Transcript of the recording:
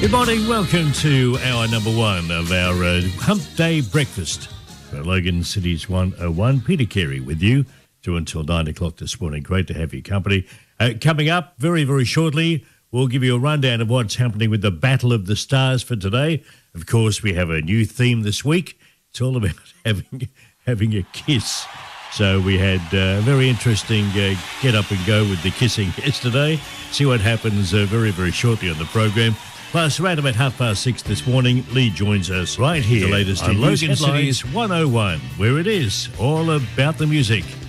Good morning, welcome to hour number one of our Hump Day Breakfast for Logan City's 101. Peter Carey with you, 2 until 9 o'clock this morning. Great to have your company. Coming up very, very shortly, we'll give you a rundown of what's happening with the Battle of the Stars for today. Of course, we have a new theme this week. It's all about having a kiss. So we had a very interesting get up and go with the kissing yesterday. See what happens very, very shortly on the program. Plus, around about 6:30 this morning, Lee joins us right here, the latest on news Logan City's 101, where it is all about the music.